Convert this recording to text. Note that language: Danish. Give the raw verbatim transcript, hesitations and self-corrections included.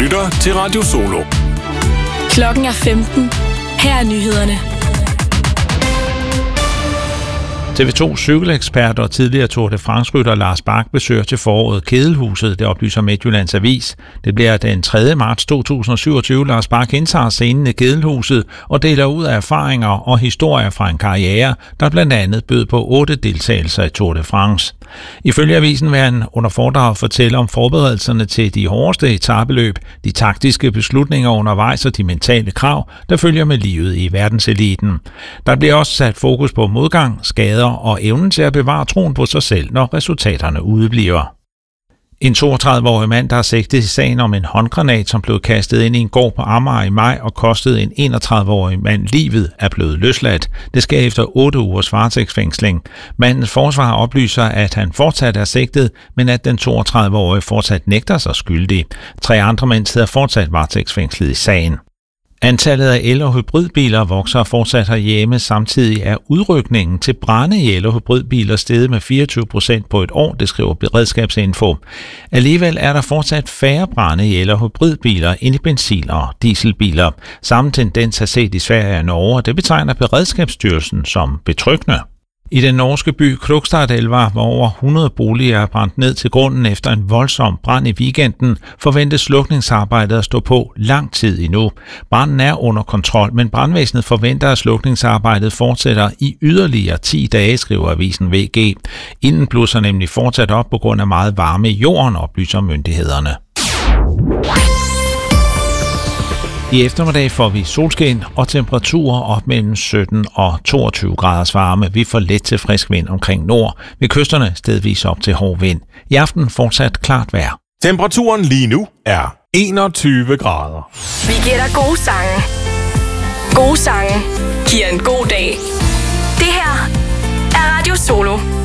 lytter til Radio Solo. Klokken er femten. Her er nyhederne. T V to cykelekspert og tidligere Tour de France-rytter Lars Bak besøger til foråret Kedelhuset, det oplyser Midtjyllands Avis. Det bliver den tredje marts to tusind og syvogtyve. Lars Bak indtager scenen i Kedelhuset og deler ud af erfaringer og historier fra en karriere, der blandt andet bød på otte deltagelser i Tour de France. Ifølge avisen vil han under foredrag fortælle om forberedelserne til de hårdeste etapeløb, de taktiske beslutninger undervejs og de mentale krav, der følger med livet i verdenseliten. Der bliver også sat fokus på modgang, skader og evnen til at bevare troen på sig selv, når resultaterne udebliver. En toogtredive-årig mand, der er sigtet i sagen om en håndgranat, som blev kastet ind i en gård på Amager i maj og kostede en enogtredive-årig mand livet, er blevet løsladt. Det sker efter otte ugers varetægtsfængsling. Mandens forsvar oplyser, at han fortsat er sigtet, men at den toogtredive-årige fortsat nægter sig skyldig. Tre andre mænd sidder fortsat varetægtsfængslet i sagen. Antallet af el- og hybridbiler vokser fortsat herhjemme, samtidig er udrykningen til brande i el- og hybridbiler steget med fireogtyve procent på et år, det skriver Beredskabsinfo. Alligevel er der fortsat færre brande i el- og hybridbiler end i benzin- og dieselbiler. Samme tendens er set i Sverige og Norge, og det betegner Beredskabsstyrelsen som betryggende. I den norske by Krokstadelva, hvor over hundrede boliger er brændt ned til grunden efter en voldsom brand i weekenden, forventes slukningsarbejdet at stå på lang tid endnu. Branden er under kontrol, men brandvæsenet forventer, at slukningsarbejdet fortsætter i yderligere ti dage, skriver avisen V G. Ilden blusser nemlig fortsat op på grund af meget varme i jorden, oplyser myndighederne. I eftermiddag får vi solskin og temperaturer op mellem sytten og toogtyve graders varme. Vi får let til frisk vind omkring nord. Ved kysterne stedvis op til hård vind. I aften fortsat klart vejr. Temperaturen lige nu er enogtyve grader. Vi giver dig gode sange. Gode sange giver en god dag. Det her er Radio Solo.